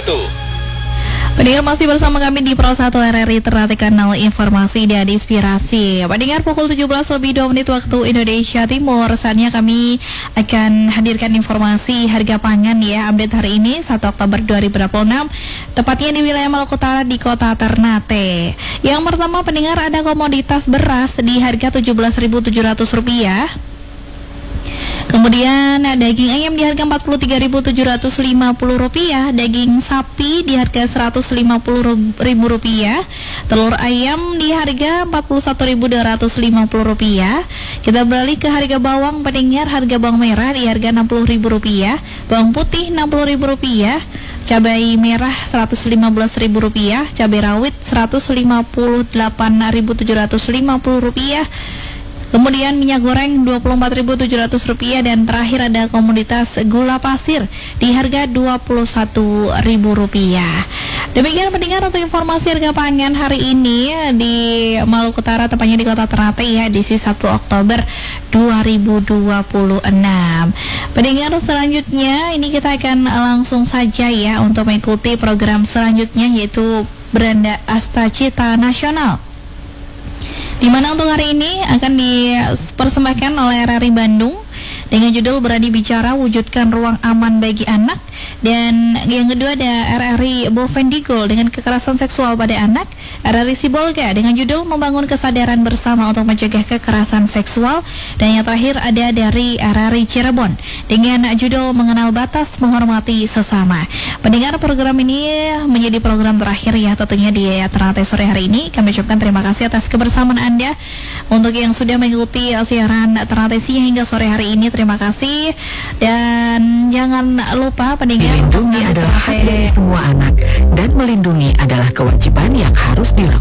Pendengar masih bersama kami di Pro 1 RRI Ternate Kanal Informasi dan Inspirasi. Pendengar pukul 17:02 waktu Indonesia Timur. Saatnya kami akan hadirkan informasi harga pangan ya. Update hari ini 1 Oktober 2026. Tepatnya di wilayah Maluku Utara di Kota Ternate. Yang pertama pendengar, ada komoditas beras di harga Rp17.700. Kemudian daging ayam di harga Rp43.750, daging sapi di harga Rp150.000, telur ayam di harga Rp41.250. Kita beralih ke harga bawang pendengar, harga bawang merah di harga Rp60.000, bawang putih Rp60.000, cabai merah Rp115.000, cabai rawit Rp158.750. Kemudian minyak goreng Rp24.700 dan terakhir ada komoditas gula pasir di harga Rp21.000. Demikian pendengar untuk informasi harga pangan hari ini di Maluku Utara, tepatnya di Kota Ternate ya, edisi 1 Oktober 2026. Pendengar selanjutnya ini kita akan langsung saja ya untuk mengikuti program selanjutnya, yaitu Beranda Asta Cita Nasional, di mana untuk hari ini akan dipersembahkan oleh RRI Bandung dengan judul Berani Bicara Wujudkan Ruang Aman Bagi Anak. Dan yang kedua ada RRI Bovendigul dengan kekerasan seksual pada anak, RRI Sibolga dengan judul Membangun Kesadaran Bersama untuk Mencegah Kekerasan Seksual, dan yang terakhir ada dari RRI Cirebon dengan judul Mengenal Batas Menghormati Sesama. Pendengar, program ini menjadi program terakhir ya tentunya di Ternate sore hari ini. Kami ucapkan terima kasih atas kebersamaan Anda. Untuk yang sudah mengikuti siaran Ternate siang hingga sore hari ini, terima kasih. Dan jangan lupa pendengar, melindungi adalah hak dari semua anak, dan melindungi adalah kewajiban yang harus dilakukan.